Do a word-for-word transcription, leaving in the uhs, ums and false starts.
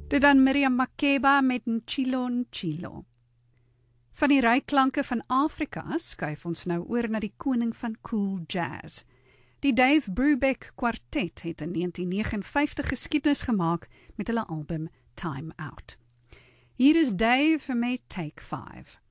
Dit dan Miriam Makeba met Nchilo Nchilo. Van die ryklanke van Afrika skuif ons nou oor na die koning van cool jazz. Die Dave Brubeck Quartet het in negentien negenenvyftig geskiedenis gemaak met hulle album Time Out. Hier is Dave met Take Five.